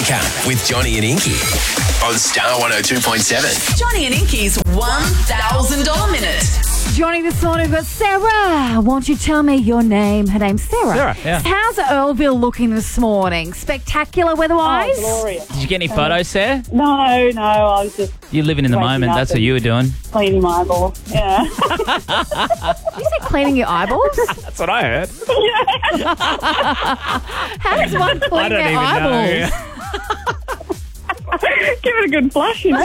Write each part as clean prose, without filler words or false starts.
Wake Up with Johnny and Inky on Star 102.7. Johnny and Inky's $1,000 minute. Johnny, this morning we've got Sarah. Won't you tell me your name? Her name's Sarah. Sarah, yeah. How's Earlville looking this morning? Spectacular weather-wise? Oh, glorious. Did you get any photos, Sarah? No, I was just You're living in the Waking moment. up That's what and- you were doing. cleaning my eyeballs. Yeah. Did you say cleaning your eyeballs? That's what I heard. How does one clean their eyeballs? Give it a good flush, you know.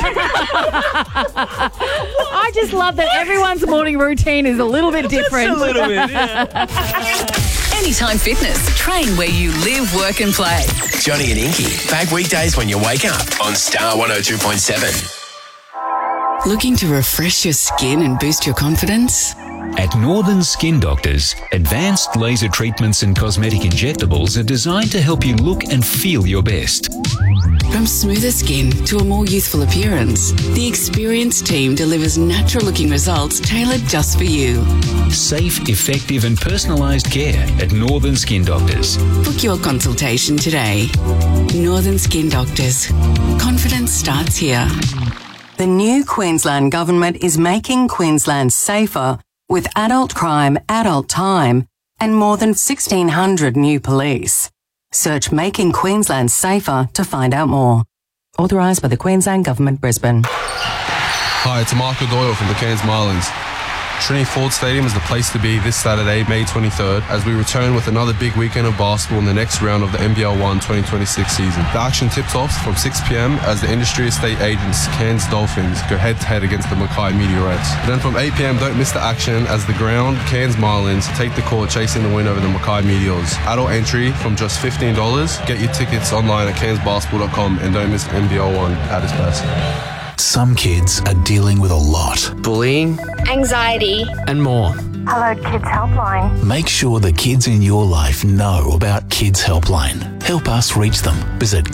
I just love that everyone's morning routine is a little bit different. A little bit, yeah. Anytime Fitness. Train where you live, work and play. Johnny and Inky, back weekdays when you wake up on Star 102.7. Looking to refresh your skin and boost your confidence? At Northern Skin Doctors, advanced laser treatments and cosmetic injectables are designed to help you look and feel your best. From smoother skin to a more youthful appearance, the experienced team delivers natural-looking results tailored just for you. Safe, effective and personalised care at Northern Skin Doctors. Book your consultation today. Northern Skin Doctors. Confidence starts here. The new Queensland Government is making Queensland safer with adult crime, adult time, and more than 1,600 new police. Search Making Queensland Safer to find out more. Authorised by the Queensland Government, Brisbane. Hi, it's Marco Doyle from the Cairns Marlins. Trinity Ford Stadium is the place to be this Saturday, May 23rd, as we return with another big weekend of basketball in the next round of the NBL 1 2026 season. The action tips off from 6 p.m. as the industry estate agents Cairns Dolphins go head-to-head against the Mackay Meteorites. Then from 8 p.m, don't miss the action as the ground Cairns Marlins take the court chasing the win over the Mackay Meteors. Adult entry from just $15. Get your tickets online at cairnsbasketball.com and don't miss NBL 1 at its best. Some kids are dealing with a lot. Bullying, anxiety, and more. Hello Kids Helpline. Make sure the kids in your life know about Kids Helpline. Help us reach them. Visit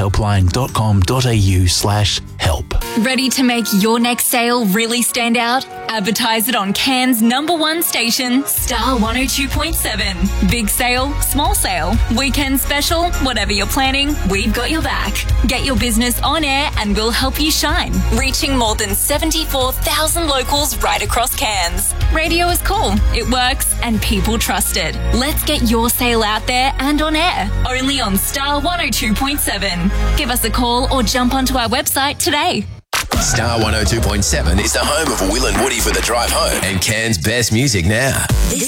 kidshelpline.com.au/help. Ready to make your next sale really stand out? Advertise it on Cairns' #1 station, Star 102.7. Big sale, small sale, weekend special, whatever you're planning, we've got your back. Get your business on air and we'll help you shine. Reaching more than 74,000 locals right across Cairns. Radio is cool, it works, and people trust it. Let's get your sale out there and on air. Only on Star 102.7. Give us a call or jump onto our website today. Star 102.7 is the home of Will and Woody for the drive home and Cairns' best music now.